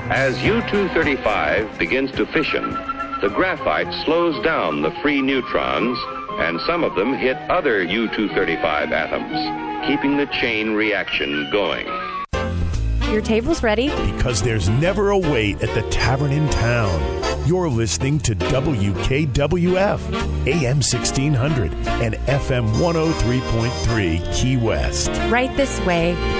As U-235 begins to fission, the graphite slows down the free neutrons, and some of them hit other U-235 atoms, keeping the chain reaction going. Your table's ready. Because there's never a wait at the tavern in town. You're listening to WKWF, AM 1600 and FM 103.3 Key West. Right this way.